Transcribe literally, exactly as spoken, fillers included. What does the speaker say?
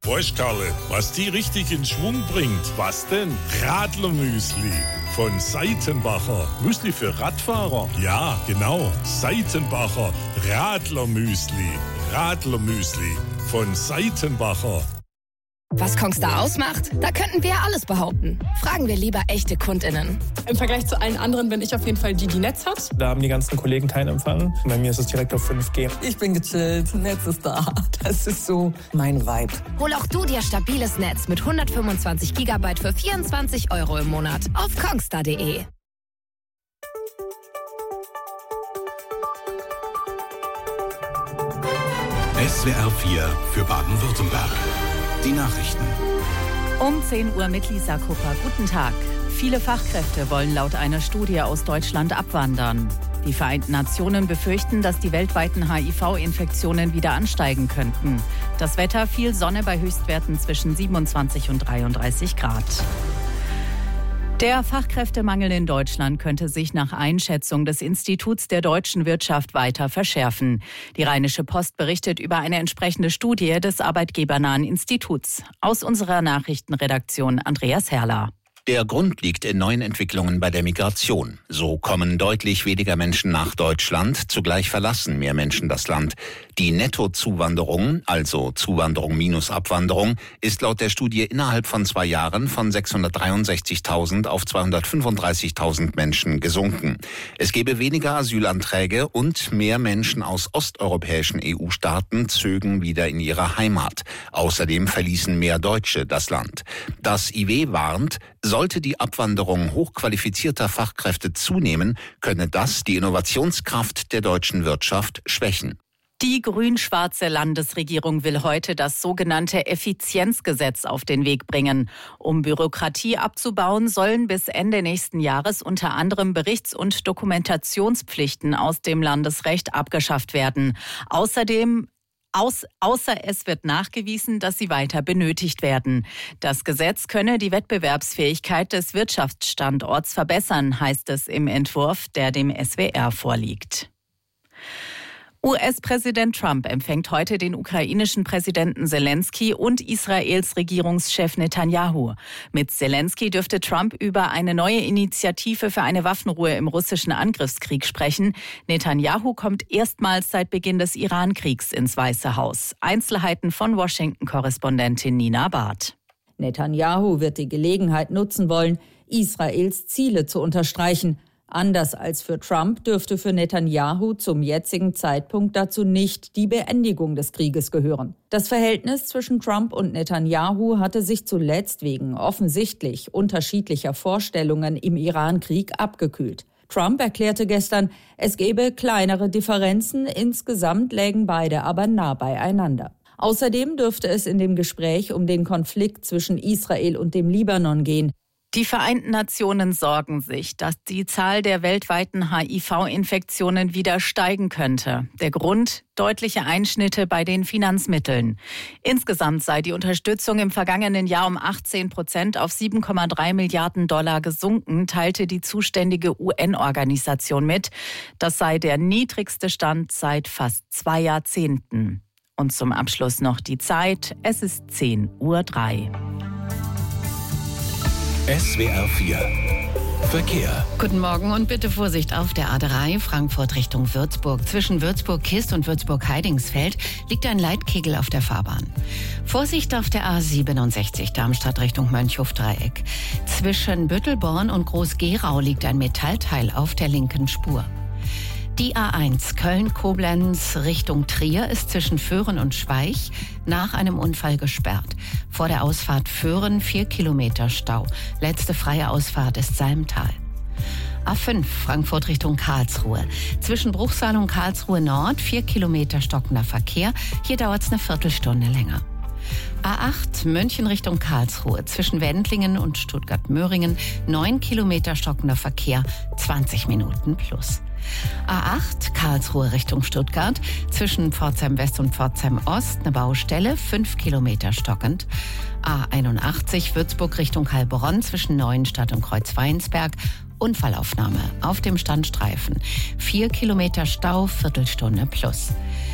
Weißt Karle, was die richtig in Schwung bringt? Was denn? Radlermüsli. Von Seitenbacher. Müsli für Radfahrer? Ja, genau. Seitenbacher. Radlermüsli. Radlermüsli. Von Seitenbacher. Was Kongstar ausmacht? Da könnten wir alles behaupten. Fragen wir lieber echte KundInnen. Im Vergleich zu allen anderen bin ich auf jeden Fall die, die Netz hat. Da haben die ganzen Kollegen keinen Empfang. Bei mir ist es direkt auf fünf G. Ich bin gechillt, Netz ist da. Das ist so mein Vibe. Hol auch du dir stabiles Netz mit hundertfünfundzwanzig Gigabyte für vierundzwanzig Euro im Monat auf kongstar punkt de. S W R vier für Baden-Württemberg. Die Nachrichten. Um zehn Uhr mit Lisa Kupper. Guten Tag. Viele Fachkräfte wollen laut einer Studie aus Deutschland abwandern. Die Vereinten Nationen befürchten, dass die weltweiten H I V-Infektionen wieder ansteigen könnten. Das Wetter: viel Sonne bei Höchstwerten zwischen siebenundzwanzig und dreiunddreißig Grad. Der Fachkräftemangel in Deutschland könnte sich nach Einschätzung des Instituts der deutschen Wirtschaft weiter verschärfen. Die Rheinische Post berichtet über eine entsprechende Studie des arbeitgebernahen Instituts. Aus unserer Nachrichtenredaktion Andreas Herrler. Der Grund liegt in neuen Entwicklungen bei der Migration. So kommen deutlich weniger Menschen nach Deutschland, zugleich verlassen mehr Menschen das Land. Die Nettozuwanderung, also Zuwanderung minus Abwanderung, ist laut der Studie innerhalb von zwei Jahren von sechshundertdreiundsechzigtausend auf zweihundertfünfunddreißigtausend Menschen gesunken. Es gebe weniger Asylanträge und mehr Menschen aus osteuropäischen E U-Staaten zögen wieder in ihre Heimat. Außerdem verließen mehr Deutsche das Land. Das I W warnt, sollte die Abwanderung hochqualifizierter Fachkräfte zunehmen, könne das die Innovationskraft der deutschen Wirtschaft schwächen. Die grün-schwarze Landesregierung will heute das sogenannte Effizienzgesetz auf den Weg bringen. Um Bürokratie abzubauen, sollen bis Ende nächsten Jahres unter anderem Berichts- und Dokumentationspflichten aus dem Landesrecht abgeschafft werden. Außerdem Aus, außer es wird nachgewiesen, dass sie weiter benötigt werden. Das Gesetz könne die Wettbewerbsfähigkeit des Wirtschaftsstandorts verbessern, heißt es im Entwurf, der dem S W R vorliegt. U S-Präsident Trump empfängt heute den ukrainischen Präsidenten Selensky und Israels Regierungschef Netanyahu. Mit Selensky dürfte Trump über eine neue Initiative für eine Waffenruhe im russischen Angriffskrieg sprechen. Netanyahu kommt erstmals seit Beginn des Iran-Kriegs ins Weiße Haus. Einzelheiten von Washington-Korrespondentin Nina Barth. Netanyahu wird die Gelegenheit nutzen wollen, Israels Ziele zu unterstreichen. Anders als für Trump dürfte für Netanyahu zum jetzigen Zeitpunkt dazu nicht die Beendigung des Krieges gehören. Das Verhältnis zwischen Trump und Netanyahu hatte sich zuletzt wegen offensichtlich unterschiedlicher Vorstellungen im Iran-Krieg abgekühlt. Trump erklärte gestern, es gebe kleinere Differenzen, insgesamt lägen beide aber nah beieinander. Außerdem dürfte es in dem Gespräch um den Konflikt zwischen Israel und dem Libanon gehen. Die Vereinten Nationen sorgen sich, dass die Zahl der weltweiten H I V-Infektionen wieder steigen könnte. Der Grund: deutliche Einschnitte bei den Finanzmitteln. Insgesamt sei die Unterstützung im vergangenen Jahr um achtzehn Prozent auf sieben Komma drei Milliarden Dollar gesunken, teilte die zuständige U N-Organisation mit. Das sei der niedrigste Stand seit fast zwei Jahrzehnten. Und zum Abschluss noch die Zeit. Es ist zehn Uhr drei. S W R vier Verkehr. Guten Morgen und bitte Vorsicht auf der A drei Frankfurt Richtung Würzburg. Zwischen Würzburg-Kist und Würzburg-Heidingsfeld liegt ein Leitkegel auf der Fahrbahn. Vorsicht auf der A siebenundsechzig Darmstadt Richtung Mönchhof-Dreieck. Zwischen Büttelborn und Groß-Gerau liegt ein Metallteil auf der linken Spur. Die A eins Köln-Koblenz Richtung Trier ist zwischen Föhren und Schweich nach einem Unfall gesperrt. Vor der Ausfahrt Föhren vier Kilometer Stau. Letzte freie Ausfahrt ist Salmtal. A fünf Frankfurt Richtung Karlsruhe. Zwischen Bruchsal und Karlsruhe Nord vier Kilometer stockender Verkehr. Hier dauert es eine Viertelstunde länger. A acht München Richtung Karlsruhe. Zwischen Wendlingen und Stuttgart-Möhringen neun Kilometer stockender Verkehr, zwanzig Minuten plus. A acht Karlsruhe Richtung Stuttgart. Zwischen Pforzheim West und Pforzheim Ost eine Baustelle, fünf Kilometer stockend. A einundachtzig Würzburg Richtung Heilbronn zwischen Neuenstadt und Kreuzweinsberg. Unfallaufnahme auf dem Standstreifen. vier Kilometer Stau, Viertelstunde plus.